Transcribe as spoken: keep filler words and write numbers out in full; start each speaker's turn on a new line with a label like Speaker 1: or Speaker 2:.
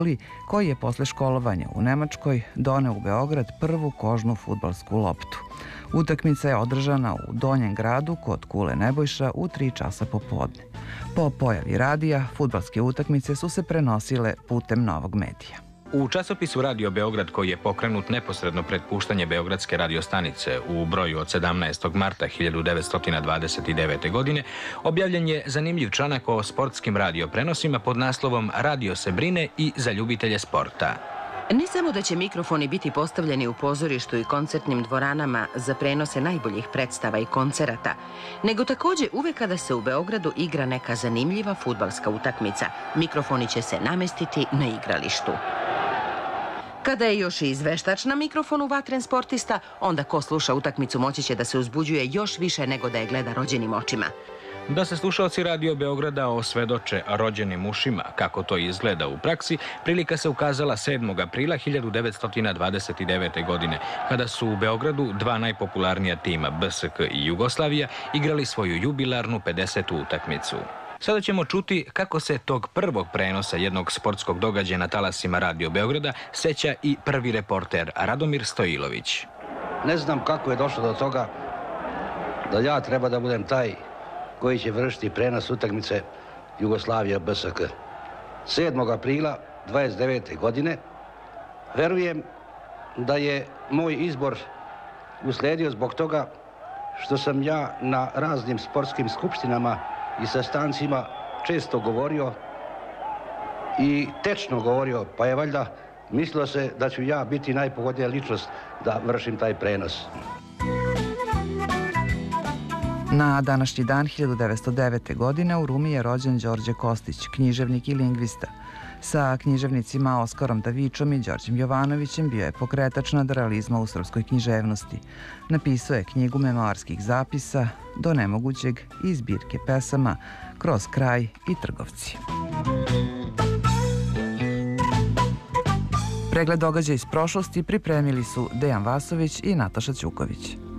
Speaker 1: koji je posle školovanja u Nemačkoj doneo u Beograd prvu kožnu fudbalsku loptu. Utakmica je održana u Donjem gradu kod Kule Nebojša u tri časa popodne. Po pojavi radija, fudbalske utakmice su se prenosile putem novog medija.
Speaker 2: U časopisu Radio Beograd, koji je pokrenut neposredno pred puštanje Beogradske radiostanice u broju od sedamnaestog marta hiljadu devetsto dvadeset devete. godine, objavljen je zanimljiv članak o sportskim radioprenosima pod naslovom Radio se brine i za ljubitelje sporta.
Speaker 3: Ne samo da će mikrofoni biti postavljeni u pozorištu i koncertnim dvoranama za prenose najboljih predstava i koncerata, nego takođe uvek kada se u Beogradu igra neka zanimljiva fudbalska utakmica, mikrofoni će se namestiti na igralištu. Kada je još i izveštač na mikrofonu vatren sportista, onda ko sluša utakmicu moći će da se uzbuđuje još više nego da je gleda rođenim očima.
Speaker 2: Da se slušaoci Radio Beograda osvedoče rođenim ušima kako to izgleda u praksi, prilika se ukazala sedmog aprila hiljadu devetsto dvadeset devete. godine, kada su u Beogradu dva najpopularnija tima, B S K i Jugoslavija, igrali svoju jubilarnu pedesetu utakmicu. Sada ćemo čuti kako se tog prvog prenosa jednog sportskog događaja na talasima Radio Beograda seća i prvi reporter Radomir Stojilović.
Speaker 4: Ne znam kako je došlo do toga da ja treba da budem taj koji će vršiti prenos utakmice Jugoslavija B S K. sedmog aprila dvadeset devete. godine verujem da je moj izbor usledio zbog toga što sam ja na raznim sportskim skupštinama i sastancima često govorio i tečno govorio, pa je valjda mislilo se da ću ja biti najpogodnija ličnost da vršim taj prenos.
Speaker 1: Na današnji dan hiljadu devetsto devete. godine u Rumi je rođen Đorđe Kostić, književnik i lingvista. Sa književnicima Oskarom Davičom i Đorđem Jovanovićem bio je pokretač nadrealizma u srpskoj književnosti. Napisao je knjigu memoarskih zapisa Do nemogućeg i zbirke pesama Kroz kraj i Trgovci. Pregled događaja iz prošlosti pripremili su Dejan Vasović i Nataša Ćuković.